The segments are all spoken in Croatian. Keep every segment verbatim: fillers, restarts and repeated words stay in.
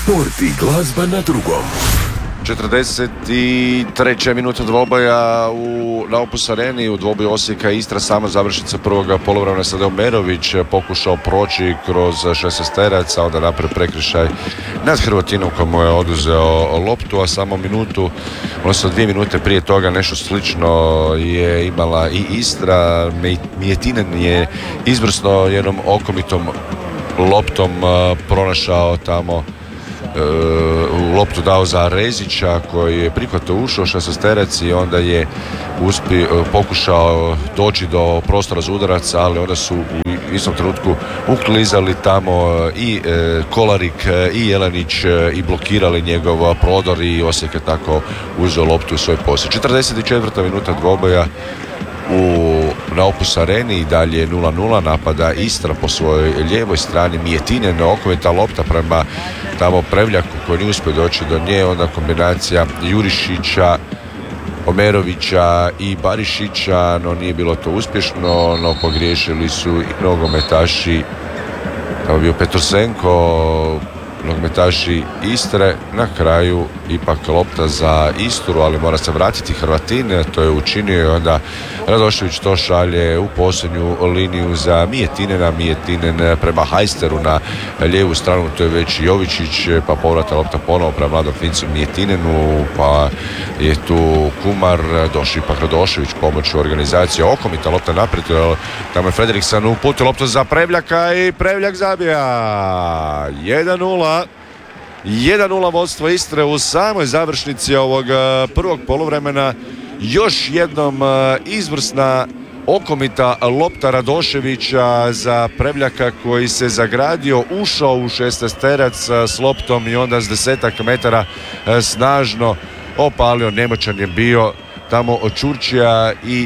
Sport i glazba na drugom. četrdeset treća minuta dvoboja u na Opus Areni u dvoboju Osijeka Istra. Sama završnica prvog poluvremena. Sada Omerović pokušao proći kroz šestnesterac, a onda napravio prekršaj nad Hrvatinom komu je oduzeo loptu, a samo minutu, odnosno dvije minute prije toga nešto slično je imala i Istra. Mijetinen je izvrsno jednom okomitom loptom pronašao tamo, Uh, loptu dao za Rezića koji je prihvatio, ušao šestnesterac i onda je uspi, uh, pokušao doći do prostora za udarac, ali onda su u istom trenutku uklizali tamo uh, i uh, Kolarik uh, i Jelenić uh, i blokirali njegov prodor i Osijek je tako uzeo loptu u svoj posjed. četrdeset četvrta minuta dvoboja u na Opus Areni i dalje nula nula. Napada Istra po svojoj lijevoj strani. Mijetinen, okomita lopta prema tamo Prevljaku koji nije uspio doći do nje, onda kombinacija Jurišića, Omerovića i Barišića, no nije bilo to uspješno, no pogriješili su i nogometaši, tamo bio Petrosenko, nogometaši Istre. Na kraju ipak lopta za Istru, ali mora se vratiti Hrvatin, to je učinio i onda Radošević to šalje u posljednju liniju za Mijetinena. Mijetinen prema Hajsteru na lijevu stranu, to je već Jovičić, pa povrata lopta ponovo prema mladom Fincu Mijetinenu, pa je tu Kumar, došli ipak Radošević pomoću organizacije, okomita lopta naprijed, tamo je Frederiksen uputio loptu za Prevljaka i Prevljak zabija jedan nula. jedan nula vodstvo Istre u samoj završnici ovog prvog poluvremena. Još jednom izvrsna okomita lopta Radoševića za Prevljaka koji se zagradio, ušao u šestnesterac s loptom i onda s desetak metara snažno opalio. Nemoćan je bio tamo od Čurčija i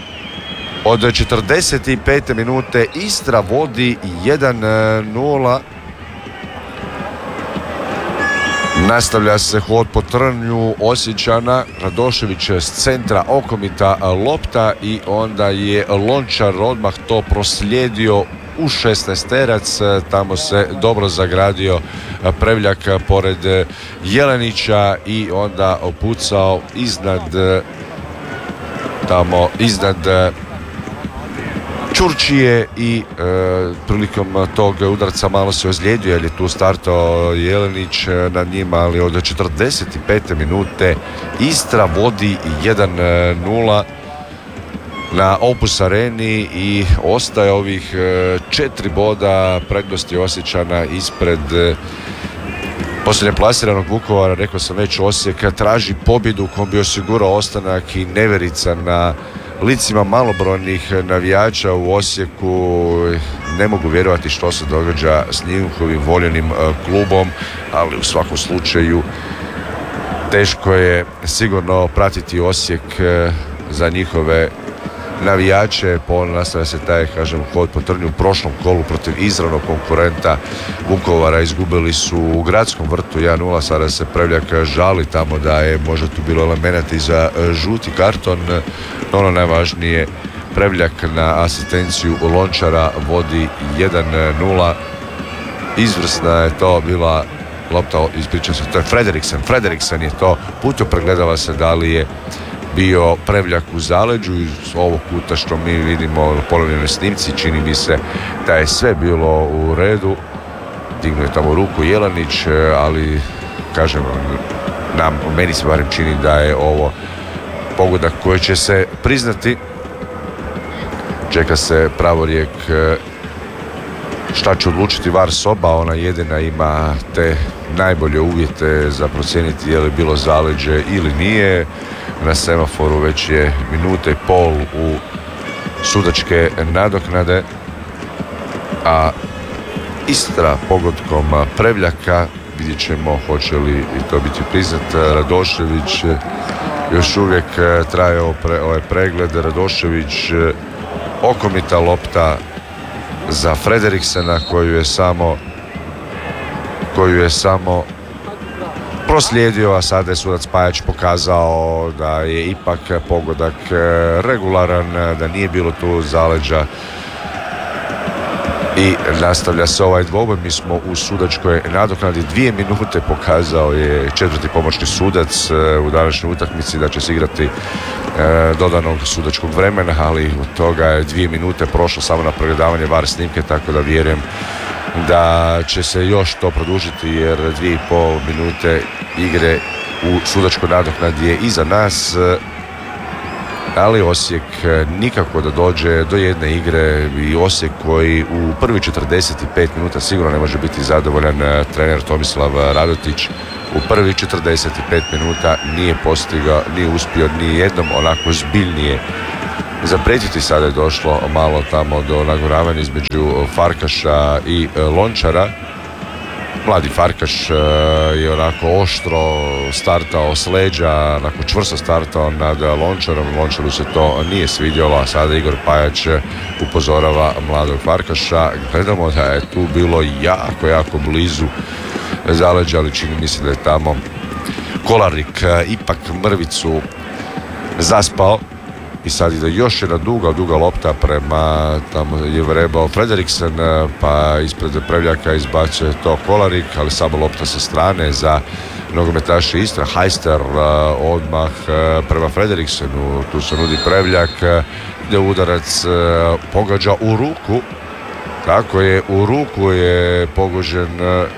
od četrdeset pete minute Istra vodi jedan nula. Nastavlja se hod po trnju Osječana. Radošević s centra, okomita lopta i onda je Lončar odmah to proslijedio u šestnesterac. Tamo se dobro zagradio Prevljak pored Jelenića i onda opucao iznad tamo iznad Čurčije i e, prilikom tog udarca malo se ozlijedio jer je tu startao Jelenić nad njima, ali od četrdeset pete minute Istra vodi jedan nula na Opus Areni i ostaje ovih e, četiri boda prednosti Osječana ispred e, posljednje plasiranog Vukovara. Rekao sam već, Osijek traži pobjedu kojom bi osigurao ostanak i neverica na licima malobrojnih navijača u Osijeku. Ne mogu vjerovati što se događa s njihovim voljenim klubom, ali u svakom slučaju teško je sigurno pratiti Osijek za njihove navijače. Nastavlja se taj, kažem, hod po trnju. U prošlom kolu protiv izravnog konkurenta Vukovara izgubili su u Gradskom vrtu jedan nula. Sada se Prevljak žali tamo da je možda tu bilo elemenata i za žuti karton. Ono najvažnije, Prevljak na asistenciju Lončara vodi jedan nula. Izvrsna je to bila lopta, ispričam se, to je Frederiksen. Frederiksen je to putio, pregledala se da li je bio Prevljak u zaleđu. Iz ovog kuta što mi vidimo u polovljenoj snimci čini mi se da je sve bilo u redu. Dignuo je tamo ruku Jelenić, ali kažem, nam, meni se barem čini da je ovo pogodak koji će se priznati. Čeka se pravorijek šta će odlučiti V A R soba. Ona jedina ima te najbolje uvjete za procijeniti je li bilo zaleđe ili nije. Na semaforu već je minuta i pol u sudačke nadoknade, a Istra pogodkom Prevljaka, vidjet ćemo hoće li i to biti priznat. Radošević još uvijek traje ovaj pregled. Radošević, okomita lopta za Frederiksena koju je samo koju je samo proslijedio, a sada je sudac Pajač pokazao da je ipak pogodak regularan, da nije bilo tu zaleđa. I nastavlja se ovaj dvoboj. Mi smo u sudačkoj nadoknadi. Dvije minute pokazao je četvrti pomoćni sudac u današnjoj utakmici da će se igrati e, dodanog sudačkog vremena, ali od toga je dvije minute prošlo samo na pregledavanje VAR snimke, tako da vjerujem da će se još to produžiti, jer dvije i pol minute igre u sudačkoj nadoknadi je iza nas. Ali Osijek nikako da dođe do jedne igre, i Osijek koji u prvi četrdeset pet minuta sigurno ne može biti zadovoljan. Trener Tomislav Radotić u prvi četrdeset pet minuta nije postigao, nije uspio ni jednom onako zbiljnije zapretiti. Sada je došlo malo tamo do nagoravanja između Farkaša i Lončara. Mladi Farkaš je onako oštro startao s leđa, onako čvrsto startao nad Lončarom. Lončaru se to nije svidjelo, a sada Igor Pajač upozorava mladog Farkaša. Gledamo da je tu bilo jako, jako blizu zaleđa, ali čini mi se da je tamo Kolarik ipak mrvicu zaspao. I sad ide još jedna duga, duga lopta prema, tamo je vrebao Frederiksen, pa ispred Prevljaka izbacuje to Kolarik, ali samo lopta sa strane za nogometaše Istra. Hajster odmah prema Frederiksenu, tu se nudi Prevljak, gdje udarac pogađa u ruku. Tako je, u ruku je pogođen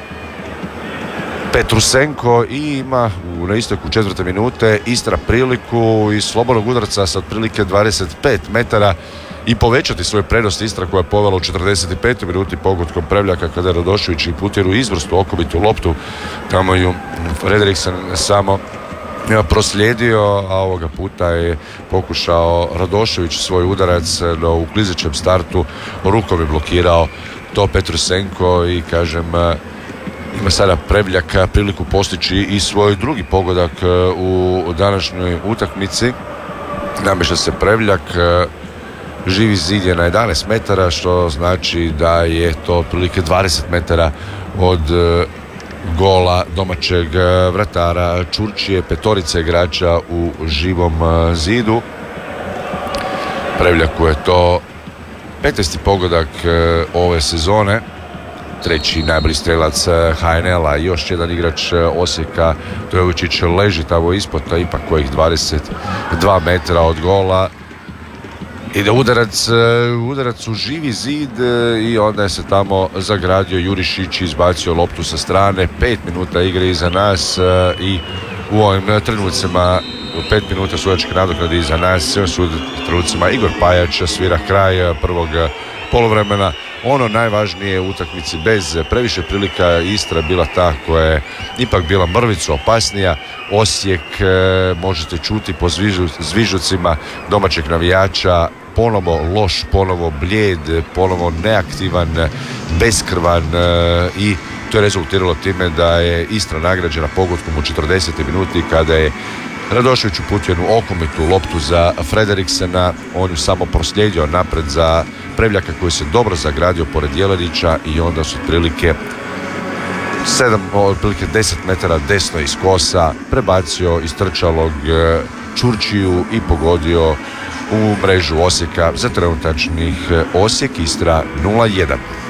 Petrusenko i ima u, na isteku četvrte minute Istra priliku iz slobodnog udarca sa otprilike dvadeset pet metara i povećati svoju prednost. Istra koja je povela u četrdeset petoj minuti pogodkom Prevljaka kada je Radošević i putiru izvrsnu okobitu loptu. Tamo ju Frederiksen samo proslijedio, a ovoga puta je pokušao Radošević svoj udarac, no u klizećem startu rukom je blokirao to Petrusenko i kažem, ima sada Prevljak priliku postići i svoj drugi pogodak u današnjoj utakmici. Namješta se Prevljak, živi zid je na jedanaest metara, što znači da je to otprilike dvadeset metara od gola domaćeg vratara Čurčije, petorice igrača u živom zidu. Prevljaku je to petnaesti pogodak ove sezone. Treći najbolji strelac H N L-a, još jedan igrač Osijeka, Tojovičić, leži tamo ispod, ipak kojih dvadeset dva metra od gola. Ide udarac, udarac u živi zid i onda je se tamo zagradio Jurišić, izbacio loptu sa strane. Pet minuta igre iza nas i u ovim trenucima, pet minuta sudačke nadoknade iza nas, u trenucima Igor Pajač svira kraj prvog poluvremena. Ono najvažnije u utakmici, bez previše prilika, Istra bila ta koja je ipak bila mrvicu opasnija. Osijek možete čuti po zvižu, zvižucima domaćeg navijača, ponovo loš, ponovo blijed, ponovo neaktivan, beskrvan, i to je rezultiralo time da je Istra nagrađena pogodkom u četrdesetoj minuti kada je Radošević uputio jednu okomitu loptu za Frederiksena. On ju samo proslijedio napred za Prevljaka koji se dobro zagradio pored Jelenića i onda su otprilike sedam, otprilike deset metara desno iz kosa prebacio istrčalog Čurčiju i pogodio u mrežu Osijeka. Za trenutačnih Osijek Istra nula jedan.